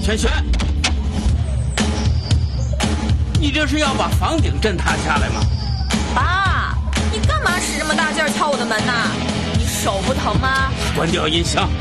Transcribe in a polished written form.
全旋！你这是要把房顶震塌下来吗？ 爸，你干嘛使这么大劲儿敲我的门呐？你手不疼吗？ 关掉音箱。